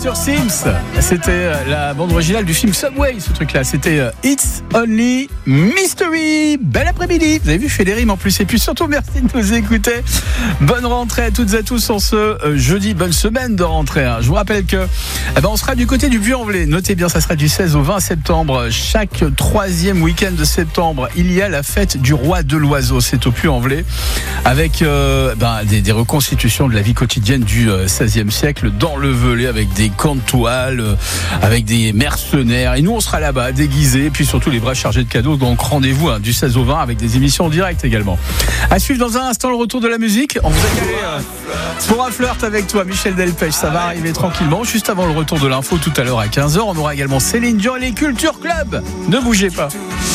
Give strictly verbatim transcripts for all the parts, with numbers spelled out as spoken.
mister Sims. C'était la bande originale du film Subway, ce truc-là. C'était It's Only Mystery. Bel après-midi. Vous avez vu, je fais des rimes en plus. Et puis surtout, merci de nous écouter. Bonne rentrée à toutes et à tous en ce jeudi. Bonne semaine de rentrée. Je vous rappelle que eh ben, on sera du côté du Puy-en-Velay. Notez bien, ça sera du seize au vingt septembre. Chaque troisième week-end de septembre, il y a la fête du roi de l'oiseau. C'est au Puy-en-Velay. Avec euh, ben, des, des reconstitutions de la vie quotidienne du euh, seizième siècle dans le Velay, avec des camps de toile, euh, avec des mercenaires. Et nous, on sera là-bas, déguisés, et puis surtout les bras chargés de cadeaux. Donc rendez-vous hein, du seize au vingt avec des émissions en direct également. À suivre dans un instant le retour de la musique. On vous a calé euh, pour un flirt avec toi, Michel Delpech. Ça va arriver tranquillement. Juste avant le retour de l'info tout à l'heure à quinze heures, on aura également Céline Dion et les Culture Club. Ne bougez pas.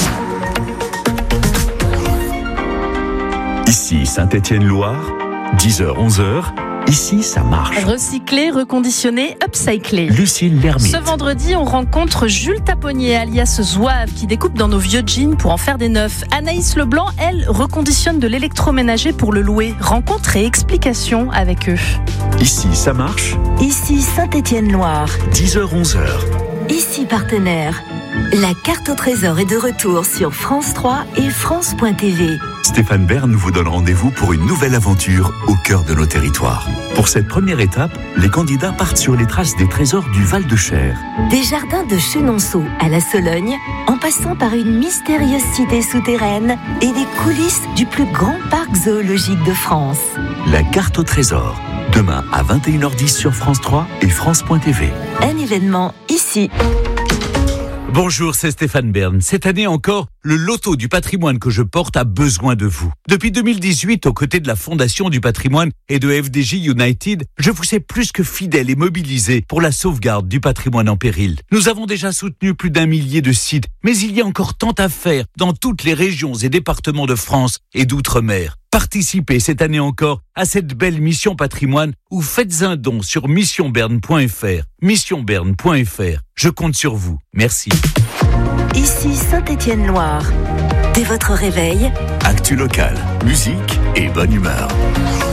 Ici Saint-Étienne-Loire, dix heures onze heures. Ici, ça marche. Recycler, reconditionner, upcycler. Lucille Lermite. Ce vendredi, on rencontre Jules Taponnier, alias Zouave, qui découpe dans nos vieux jeans pour en faire des neufs. Anaïs Leblanc, elle, reconditionne de l'électroménager pour le louer. Rencontre et explication avec eux. Ici, ça marche. Ici Saint-Étienne-Loire. dix heures onze heures. Ici partenaire. La carte au trésor est de retour sur France trois et France point T V. Stéphane Bern vous donne rendez-vous pour une nouvelle aventure au cœur de nos territoires. Pour cette première étape, les candidats partent sur les traces des trésors du Val-de-Cher. Des jardins de Chenonceau à la Sologne, en passant par une mystérieuse cité souterraine et des coulisses du plus grand parc zoologique de France. La carte au trésor, demain à vingt et une heures dix sur France trois et France point T V. Un événement ici. Bonjour, c'est Stéphane Bern. Cette année encore, le loto du patrimoine que je porte a besoin de vous. Depuis deux mille dix-huit, aux côtés de la Fondation du patrimoine et de F D J United, je vous sais plus que fidèle et mobilisé pour la sauvegarde du patrimoine en péril. Nous avons déjà soutenu plus d'un millier de sites, mais il y a encore tant à faire dans toutes les régions et départements de France et d'outre-mer. Participez cette année encore à cette belle mission patrimoine ou faites un don sur mission bern point f r. mission bern point f r. Je compte sur vous. Merci. Ici Saint-Étienne-Loire. Dès votre réveil, Actu local, musique et bonne humeur.